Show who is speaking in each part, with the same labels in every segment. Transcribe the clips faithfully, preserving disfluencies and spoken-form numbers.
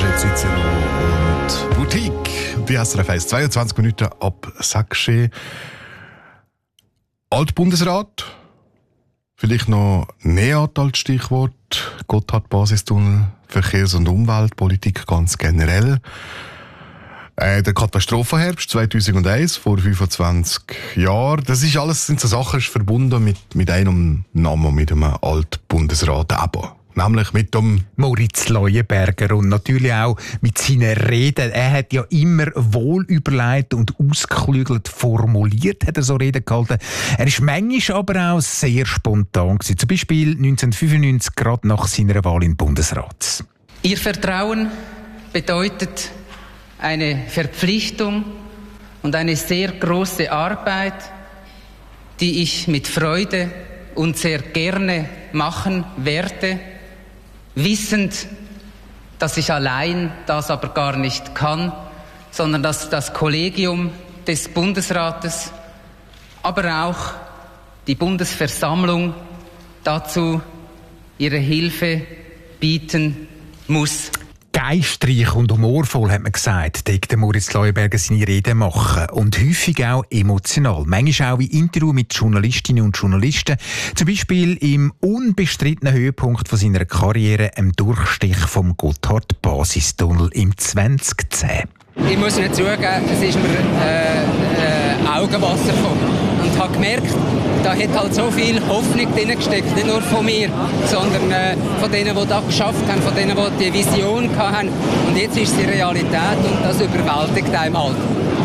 Speaker 1: Roger Cicero und Boutique. Bei S R F eins, zweiundzwanzig Minuten ab sechs Uhr. Altbundesrat. Vielleicht noch NEAT als Stichwort. Gotthard-Basistunnel, Verkehrs- und Umweltpolitik ganz generell. Äh, der Katastrophenherbst zweitausendeins, vor fünfundzwanzig Jahren. Das ist alles, sind so Sachen ist verbunden mit, mit einem Namen, mit einem Altbundesrat eben. Nämlich mit dem
Speaker 2: Moritz Leuenberger und natürlich auch mit seinen Reden. Er hat ja immer wohl überlegt und ausgeklügelt formuliert, hat er so Reden gehalten. Er ist manchmal aber auch sehr spontan gewesen. Zum Beispiel neunzehnhundertfünfundneunzig, gerade nach seiner Wahl in den Bundesrat.
Speaker 3: Ihr Vertrauen bedeutet eine Verpflichtung und eine sehr große Arbeit, die ich mit Freude und sehr gerne machen werde, wissend, dass ich allein das aber gar nicht kann, sondern dass das Kollegium des Bundesrates, aber auch die Bundesversammlung dazu ihre Hilfe bieten muss.
Speaker 2: Geistreich und humorvoll, hat man gesagt, deckt Moritz Leuenberger seine Reden machen. Und häufig auch emotional. Manchmal auch in Interviews mit Journalistinnen und Journalisten. Zum Beispiel im unbestrittenen Höhepunkt von seiner Karriere, im Durchstich vom Gotthard-Basistunnel im zweitausendzehn.
Speaker 3: Ich muss nicht zugeben, es ist mir äh, äh, Augenwasser gekommen. Und habe gemerkt, da hat halt so viel Hoffnung drin gesteckt, nicht nur von mir, sondern äh, von denen, die das geschafft haben, von denen, die die Vision hatten. Und jetzt ist es die Realität und das überwältigt einem halt.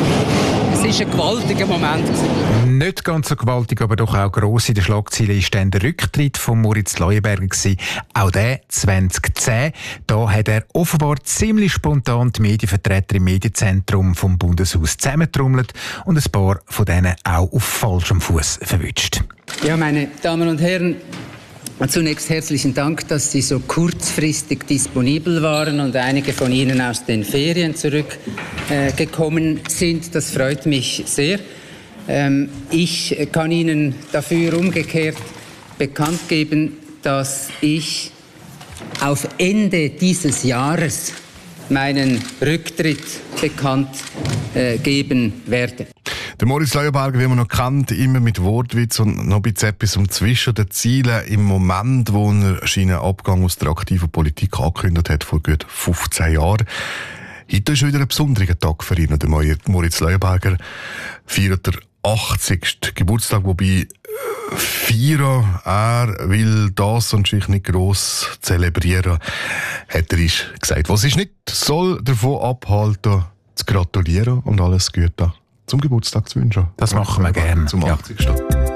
Speaker 3: Es war ein gewaltiger Moment.
Speaker 2: Nicht ganz so gewaltig, aber doch auch gross in der Schlagzeile ist dann der Rücktritt von Moritz Leuenberger gewesen. Auch der zweitausendzehn. Da hat er offenbar ziemlich spontan die Medienvertreter im Medienzentrum vom Bundeshaus zusammentrommelt und ein paar von denen auch auf falschem Fuß verwünscht.
Speaker 3: Ja, meine Damen und Herren, zunächst herzlichen Dank, dass Sie so kurzfristig disponibel waren und einige von Ihnen aus den Ferien zurückgekommen äh, sind. Das freut mich sehr. Ähm, ich kann Ihnen dafür umgekehrt bekannt geben, dass ich auf Ende dieses Jahres meinen Rücktritt bekannt äh, geben werde.
Speaker 1: Der Moritz Leuenberger, wie man noch kennt, immer mit Wortwitz und noch ein bisschen etwas um zwischen den Zielen. Im Moment, wo er seinen Abgang aus der aktiven Politik angekündigt hat, vor gut fünfzehn Jahren. Heute ist wieder ein besonderer Tag für ihn. Der Moritz Leuenberger feiert der achtzigsten Geburtstag, wobei feiern, er will das und sich nicht gross zelebrieren, hat er gesagt. Was ist nicht, soll davon abhalten, zu gratulieren und alles Gute zum Geburtstag zu wünschen.
Speaker 2: Das machen wir gerne.
Speaker 1: Zum achtzigsten Ja.